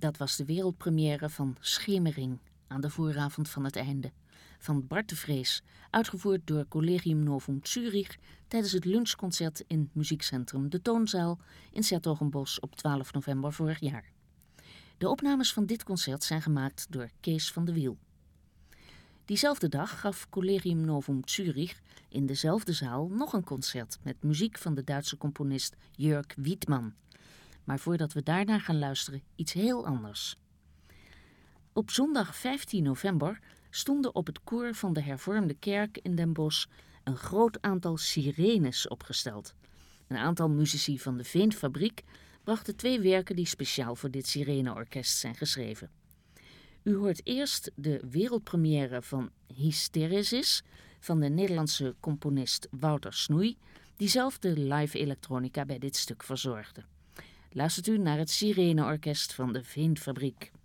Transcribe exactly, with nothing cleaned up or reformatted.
Dat was de wereldpremière van Schemering aan de vooravond van het einde. Van Bart de Vrees, uitgevoerd door Collegium Novum Zurich tijdens het lunchconcert in muziekcentrum De Toonzaal in 's-Hertogenbosch op twaalf november vorig jaar. De opnames van dit concert zijn gemaakt door Kees van de Wiel. Diezelfde dag gaf Collegium Novum Zurich in dezelfde zaal nog een concert met muziek van de Duitse componist Jörg Wiedmann. Maar voordat we daarnaar gaan luisteren, iets heel anders. Op zondag vijftien november stonden op het koor van de hervormde kerk in Den Bosch een groot aantal sirenes opgesteld. Een aantal muzici van de Veenfabriek brachten twee werken die speciaal voor dit sireneorkest zijn geschreven. U hoort eerst de wereldpremière van Hysteresis van de Nederlandse componist Wouter Snoei, die zelf de live elektronica bij dit stuk verzorgde. Luistert u naar het Sireneorkest van de Veenfabriek.